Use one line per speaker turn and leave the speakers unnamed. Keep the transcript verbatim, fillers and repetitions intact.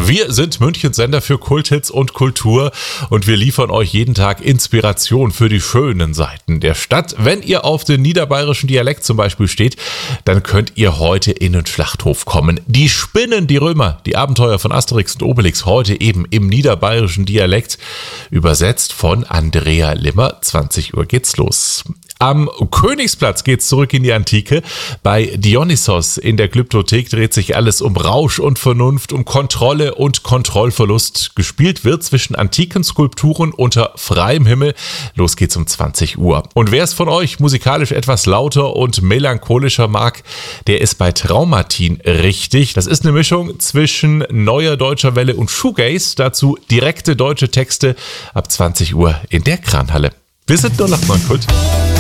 Wir sind Münchens Sender für Kulthits und Kultur und wir liefern euch jeden Tag Inspiration für die schönen Seiten der Stadt. Wenn ihr auf den niederbayerischen Dialekt zum Beispiel steht, dann könnt ihr heute in den Schlachthof kommen. Die Spinnen, die Römer, die Abenteuer von Asterix und Obelix, heute eben im niederbayerischen Dialekt, übersetzt von Andrea Limmer. zwanzig Uhr geht's los. Am Königsplatz geht's zurück in die Antike. Bei Dionysos in der Glyptothek dreht sich alles um Rausch und Vernunft, um Kontrolle und Kontrollverlust. Gespielt wird zwischen antiken Skulpturen unter freiem Himmel. Los geht's um zwanzig Uhr. Und wer es von euch musikalisch etwas lauter und melancholischer mag, der ist bei Traumatin richtig. Das ist eine Mischung zwischen neuer deutscher Welle und Shoegaze. Dazu direkte deutsche Texte ab zwanzig Uhr in der Kranhalle. Wir sind nur noch mal kurz.